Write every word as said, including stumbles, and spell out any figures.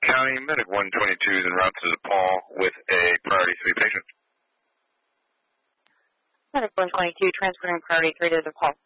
County, Medic one twenty-two is en route to DePaul with a priority three patient. Medic one twenty-two, transferring priority three to DePaul.